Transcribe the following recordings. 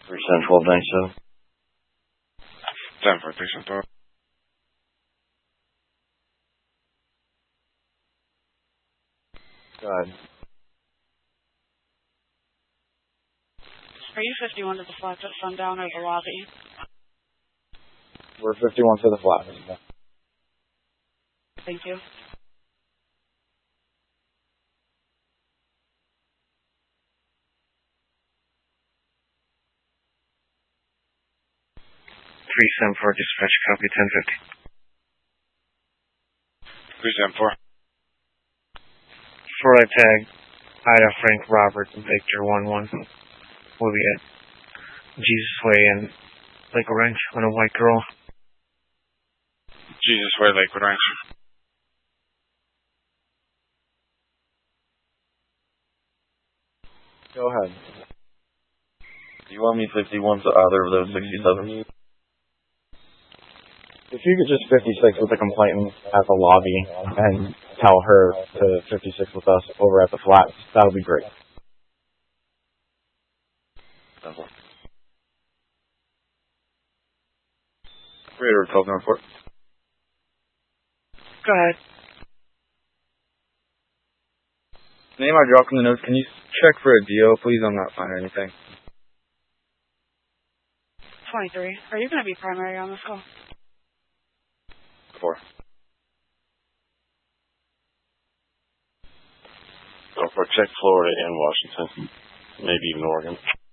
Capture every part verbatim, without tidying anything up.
three seven twelve ninety-seven. seven four three seven twelve. Go ahead. Are you fifty-one to the flats at Sundown or the lobby? We're fifty-one to the flat. Thank you. three seven four, dispatch, copy ten fifty. three seven four. Florida tag, Ida, Frank, Robert, Victor one one. We'll be at Jesus Way and Lakewood Ranch on a white girl. Jesus Way, Lakewood Ranch. Go ahead. Do you want me fifty-one to either of those sixty-seven? If you could just fifty-six with the complainant at the lobby and tell her to fifty-six with us over at the flats, that would be great. Radar twelve nine four. Go ahead. Name I dropped in the notes. Can you check for a D O, please? I'm not finding anything. twenty-three. Are you going to be primary on this call? Four. Go for check Florida and Washington. Maybe even Oregon.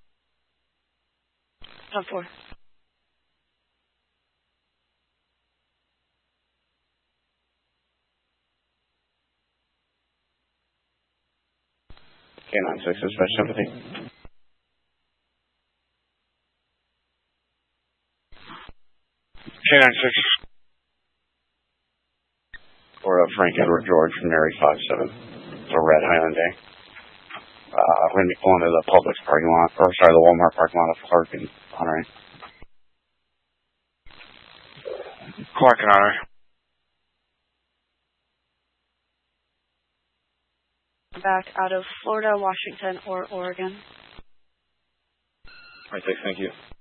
ten four. K nine six, dispatch sympathy. K nine six. Or uh, Frank Edward George from Mary five seven. For Red Highland Day. Uh, we're going to be pulling to the Publix parking lot, or sorry, the Walmart parking lot of Clark and Honore. Clark and Honore. Back out of Florida, Washington, or Oregon. All right, thank you.